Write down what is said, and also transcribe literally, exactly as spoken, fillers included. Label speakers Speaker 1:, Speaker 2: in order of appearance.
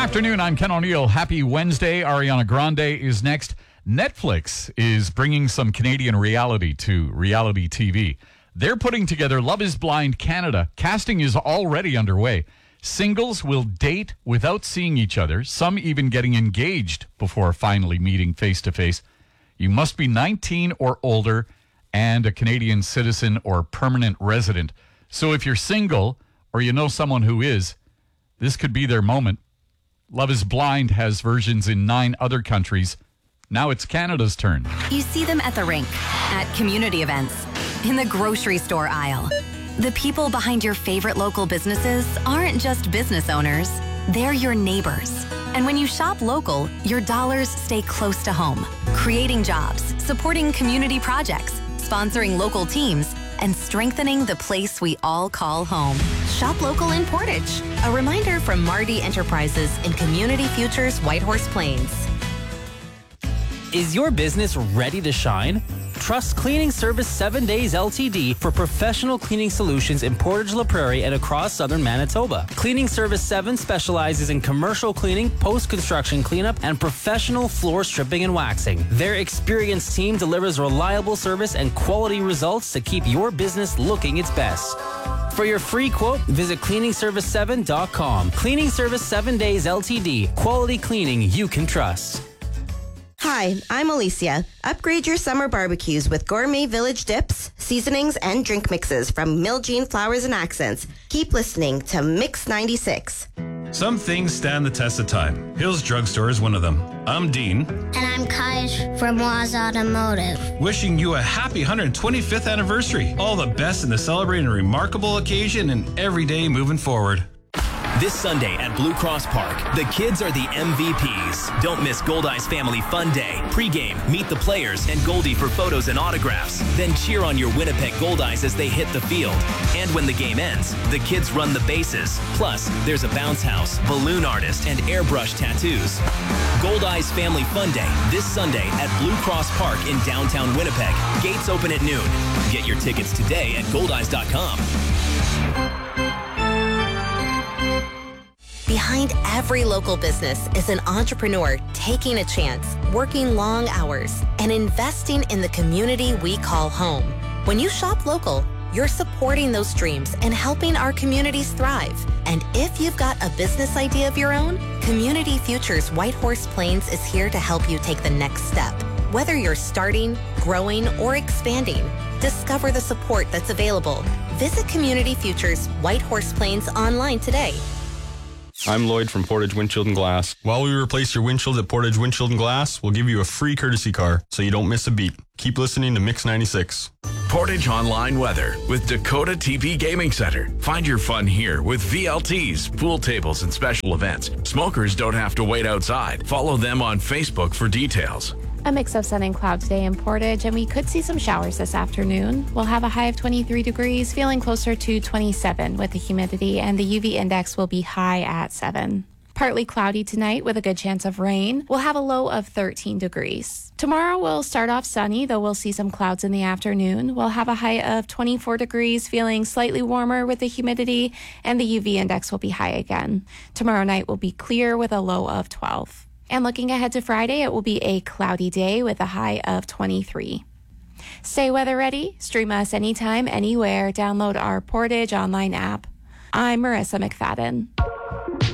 Speaker 1: Afternoon, I'm Ken O'Neill. Happy Wednesday. Ariana Grande is next. Netflix is bringing some Canadian reality to reality T V. They're putting together Love is Blind Canada. Casting is already underway. Singles will date without seeing each other, some even getting engaged before finally meeting face-to-face. You must be nineteen or older and a Canadian citizen or permanent resident. So if you're single or you know someone who is, this could be their moment. Love is Blind has versions in nine other countries. Now it's Canada's turn.
Speaker 2: You see them at the rink, at community events, in the grocery store aisle. The people behind your favorite local businesses aren't just business owners, they're your neighbors. And when you shop local, your dollars stay close to home, creating jobs, supporting community projects, sponsoring local teams, and strengthening the place we all call home. Shop local in Portage. A reminder from Marty Enterprises in Community Futures Whitehorse Plains.
Speaker 3: Is your business ready to shine? Trust Cleaning Service seven days L T D for professional cleaning solutions in Portage La Prairie and across southern Manitoba. Cleaning Service seven specializes in commercial cleaning, post-construction cleanup, and professional floor stripping and waxing. Their experienced team delivers reliable service and quality results to keep your business looking its best. For your free quote, visit cleaning service seven dot com. Cleaning Service seven days L T D. Quality cleaning you can trust.
Speaker 4: Hi, I'm Alicia. Upgrade your summer barbecues with gourmet village dips, seasonings, and drink mixes from Miljean Flowers and Accents. Keep listening to Mix ninety-six.
Speaker 5: Some things stand the test of time. Hills Drugstore is one of them. I'm Dean.
Speaker 6: And I'm Kaj from Waz Automotive.
Speaker 5: Wishing you a happy one hundred twenty-fifth anniversary. All the best in the celebrating a remarkable occasion and every day moving forward.
Speaker 7: This Sunday at Blue Cross Park, the kids are the M V Ps. Don't miss Goldeyes Family Fun Day. Pre-game, meet the players and Goldie for photos and autographs. Then cheer on your Winnipeg Goldeyes as they hit the field. And when the game ends, the kids run the bases. Plus, there's a bounce house, balloon artist, and airbrush tattoos. Goldeyes Family Fun Day this Sunday at Blue Cross Park in downtown Winnipeg. Gates open at noon. Get your tickets today at goldeyes dot com.
Speaker 2: Behind every local business is an entrepreneur taking a chance, working long hours, and investing in the community we call home. When you shop local, you're supporting those dreams and helping our communities thrive. And if you've got a business idea of your own, Community Futures Whitehorse Plains is here to help you take the next step. Whether you're starting, growing, or expanding, discover the support that's available. Visit Community Futures Whitehorse Plains online today.
Speaker 8: I'm Lloyd from Portage Windshield and Glass. While we replace your windshield at Portage Windshield and Glass, we'll give you a free courtesy car so you don't miss a beat. Keep listening to Mix ninety-six.
Speaker 9: Portage Online Weather with Dakota T P Gaming Center. Find your fun here with V L Ts, pool tables, and special events. Smokers don't have to wait outside. Follow them on Facebook for details.
Speaker 10: A mix of sun and cloud today in Portage, and we could see some showers this afternoon. We'll have a high of twenty-three degrees, feeling closer to twenty-seven with the humidity, and the U V index will be high at seven. Partly cloudy tonight with a good chance of rain. We'll have a low of thirteen degrees. Tomorrow we'll start off sunny, though we'll see some clouds in the afternoon. We'll have a high of twenty-four degrees, feeling slightly warmer with the humidity, and the U V index will be high again. Tomorrow night will be clear with a low of twelve. And looking ahead to Friday, it will be a cloudy day with a high of twenty-three. Stay weather ready. Stream us anytime, anywhere. Download our Portage online app. I'm Marissa McFadden.